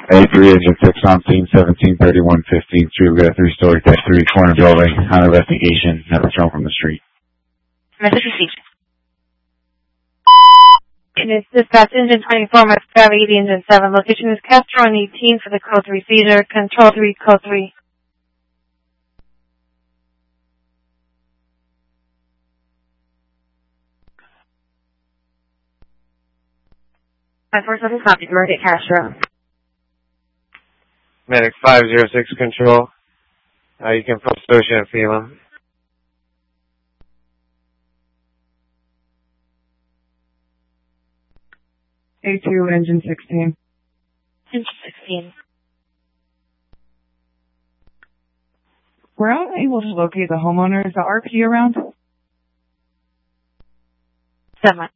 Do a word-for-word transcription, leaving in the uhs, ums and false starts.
A three, engine six on scene, seventeen thirty-one fifteen Street. We got a three-story type three corner building on investigation. Never thrown from the street. Message received. It's dispatch engine twenty-four, Max Gravity, engine seven. Location is Castro and eighteen for the code three feeder. Control three, code three. five four seven copy, Market Castro. Medic five zero six control. Uh, you can post Ocean and Phelan. A two, engine sixteen. Engine sixteen. We're unable to locate the homeowner. Is the R P around? Seven.